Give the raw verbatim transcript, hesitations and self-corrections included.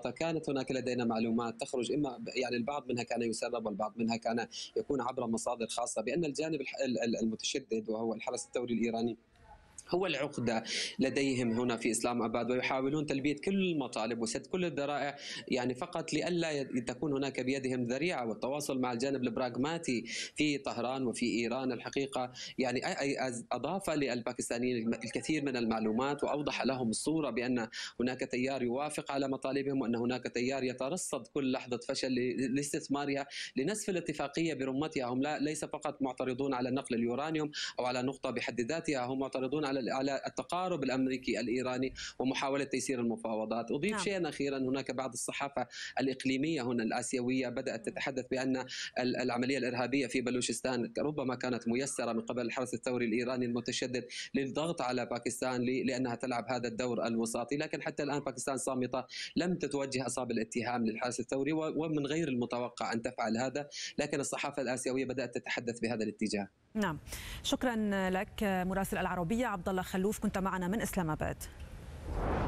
السابقة كانت هناك لدينا معلومات تخرج إما يعني البعض منها كان يسرب والبعض منها كان يكون عبر مصادر خاصة بأن الجانب المتشدد وهو الحرس الثوري الإيراني هو العقدة لديهم هنا في إسلام أباد، ويحاولون تلبية كل المطالب وسد كل الذرائع، يعني فقط لئلا تكون هناك بيدهم ذريعة. والتواصل مع الجانب البراغماتي في طهران وفي إيران الحقيقة يعني أضاف للباكستانيين الكثير من المعلومات، وأوضح لهم الصورة بأن هناك تيار يوافق على مطالبهم، وأن هناك تيار يترصد كل لحظة فشل لاستثمارها لنسف الاتفاقية برمتها. هم لا ليس فقط معترضون على نقل اليورانيوم أو على نقطة بحد ذاتها، هم معترضون على على التقارب الامريكي الايراني ومحاوله تيسير المفاوضات. اضيف نعم. شيئا اخيرا، هناك بعض الصحافه الاقليميه هنا الاسيويه بدات تتحدث بان العمليه الارهابيه في بلوشستان ربما كانت ميسره من قبل الحرس الثوري الايراني المتشدد للضغط على باكستان لانها تلعب هذا الدور الوساطي، لكن حتى الان باكستان صامته، لم تتوجه اصابع الاتهام للحرس الثوري، ومن غير المتوقع ان تفعل هذا، لكن الصحافه الاسيويه بدات تتحدث بهذا الاتجاه. نعم، شكرا لك مراسل العربية عبد الله خلوف، كنت معنا من إسلام آباد.